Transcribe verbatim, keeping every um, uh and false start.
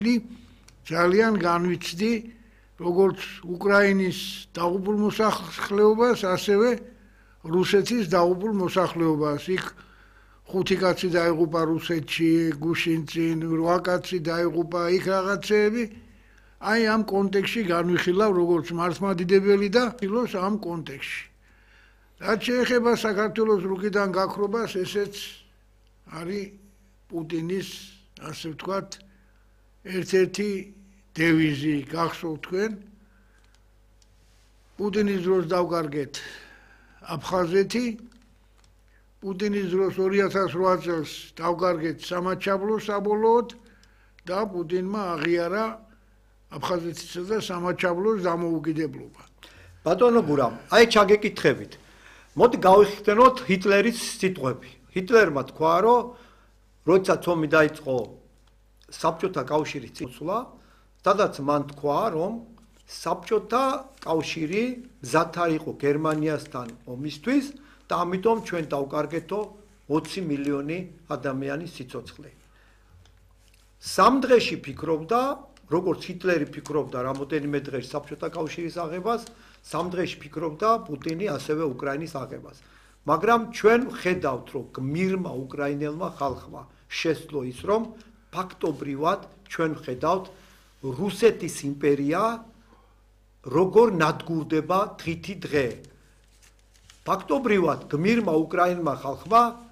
ძალიან განვიცდი როგორც უკრაინის დაღუპულ მოსახლეობას, ასევე რუსეთის დაღუპულ მოსახლეობას. იქ ხუთი კაცი დაიღუპა რუსეთში, გუშინ წინ, რვა კაცი დაიღუპა, იქ რაღაცეები. აი ამ კონტექსტში განვიხილავ როგორც მართლმადიდებელი და ფილოს ამ კონტექსტში. რაც შეეხება საქართველოს რუკიდან გაქრობას, ესეც არის პუტინის, ასე ვთქვათ, ერთ-ერთი დევიზი გახსოვთ თქვენ. პუტინის დროს დავკარგეთ აფხაზეთი, პუტინის დროს ორი ათას რვა წელს დავკარგეთ სამაჩაბლო საბოლოოდ და პუტინმა აღიარა აფხაზეთისა და სამაჩაბლოს დამოუკიდებლობა. ბატონო გურამ, აი ჩაგეკითხებით. მოდი გავიხსენოთ ჰიტლერის სიტყვები. ჰიტლერმა თქვა, რომ როდესაც ომი დაიწყო საბჭოთა კავშირის წინსვლა, სადაც მან თქვა, რომ საბჭოთა კავშირი მზად არ იყო გერმანიასთან ომისთვის და ამიტომ ჩვენ დავკარგეთო ოცი მილიონი ადამიანის სიცოცხლე. სამ დღეში ფიქრობდა, როგორც ჰიტლერი ფიქრობდა რამოდენიმე დღეში საბჭოთა კავშირის აღებას, სამ დღეში ფიქრობდა პუტინი ასევე უკრაინის აღებას. მაგრამ ჩვენ ვხედავთ, რომ გმირმა უკრაინელმა ხალხმა შესძლო ის, რომ ფაქტობრივად ჩვენ ვხედავთ რუსეთის იმპერია როგორ ნადგურდება დღითი დღე. ფაქტობრივად გმირმა უკრაინელმა ხალხმა